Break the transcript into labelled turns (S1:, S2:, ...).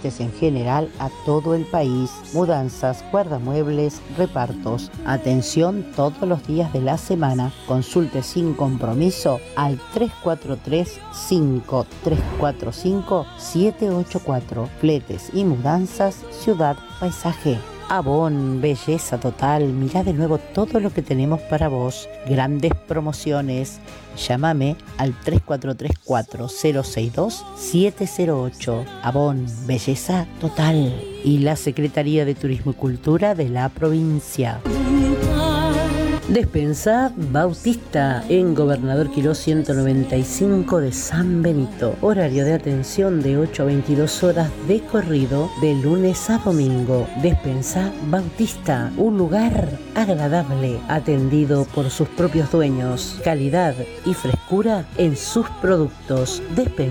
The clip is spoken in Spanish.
S1: trámites en general a todo el país, mudanzas, guardamuebles, repartos. Atención todos los días de la semana. Consulte sin compromiso al 343-5345-784. Fletes y mudanzas, Ciudad Paisaje. Avon, belleza total. Mirá de nuevo todo lo que tenemos para vos. Grandes promociones. Llámame al 343-4062-708. Avon, belleza total. Y la Secretaría de Turismo y Cultura de la provincia. Despensa Bautista en Gobernador Quirós 195 de San Benito. Horario de atención de 8 a 22 horas de corrido de lunes a domingo. Despensa Bautista, un lugar agradable, atendido por sus propios dueños. Calidad y frescura en sus productos. Despensa